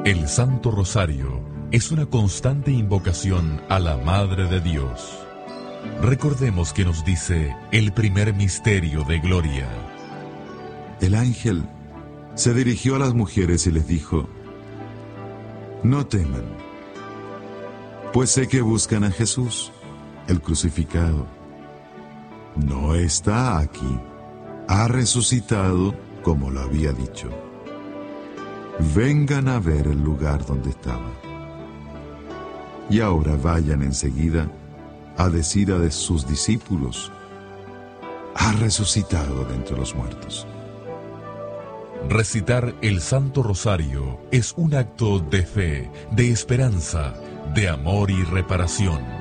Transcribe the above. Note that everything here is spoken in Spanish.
El Santo Rosario es una constante invocación a la Madre de Dios. Recordemos que nos dice el primer misterio de gloria. El ángel se dirigió a las mujeres y les dijo: no teman, pues sé que buscan a Jesús, el crucificado. No está aquí, ha resucitado como lo había dicho. Vengan a ver el lugar donde estaba. Y ahora vayan enseguida a decir a sus discípulos: ha resucitado de entre los muertos. Recitar el Santo Rosario es un acto de fe, de esperanza, de amor y reparación.